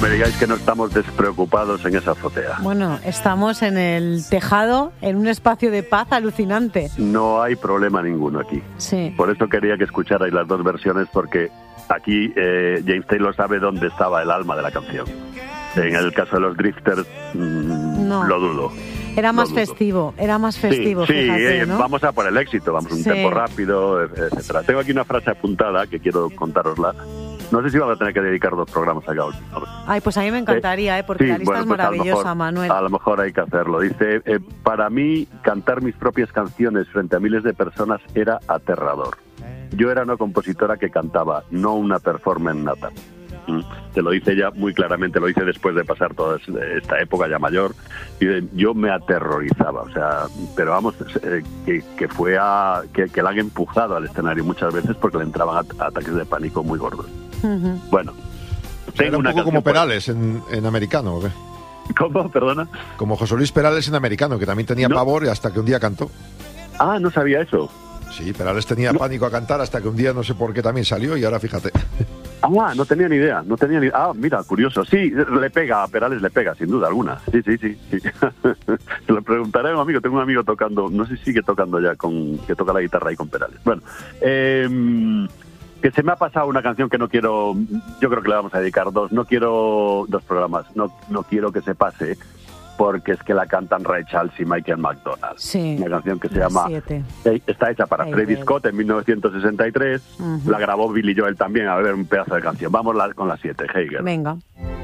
me digáis que no estamos despreocupados en esa azotea. Bueno, estamos en el tejado, en un espacio de paz alucinante. No hay problema ninguno aquí. Sí. Por eso quería que escucharais las dos versiones, porque aquí James Taylor sabe dónde estaba el alma de la canción. En el caso de los Drifters, no. Lo dudo. Era más festivo, Sí, fíjate, ¿no? Vamos a por el éxito, vamos a un tempo rápido, etcétera. Tengo aquí una frase apuntada que quiero contárosla. No sé si vamos a tener que dedicar 2 programas a Gaudí. Ay, pues a mí me encantaría, porque la lista es maravillosa, Manuel. A lo mejor hay que hacerlo. Dice, para mí, cantar mis propias canciones frente a miles de personas era aterrador. Yo era una compositora que cantaba, no una performance nata. Te lo dice ella muy claramente, lo dice después de pasar toda esta época ya mayor. Y yo me aterrorizaba, o sea, pero vamos, que fue que la han empujado al escenario muchas veces porque le entraban ataques de pánico muy gordos. Uh-huh. Bueno, era un poco como Perales en americano, ¿o qué? ¿Cómo? Perdona. Como José Luis Perales en americano, que también tenía pavor y hasta que un día cantó. Ah, no sabía eso. Sí, Perales tenía pánico a cantar hasta que un día no sé por qué también salió y ahora fíjate. Ah, no tenía ni idea. Ah, mira, curioso. Sí, le pega, a Perales le pega, sin duda alguna. Sí. Se lo preguntaré a un amigo. Tengo un amigo tocando, no sé si sigue tocando ya, que toca la guitarra ahí con Perales. Bueno, que se me ha pasado una canción que no quiero, yo creo que le vamos a dedicar 2 programas. No quiero que se pase, porque es que la cantan Ray Charles y Michael McDonald. Sí, una canción que se llama... Está hecha para Travis Scott en 1963. Uh-huh. La grabó Billy Joel también. A ver, un pedazo de canción. Vamos con la 7, Hey Girl. Venga.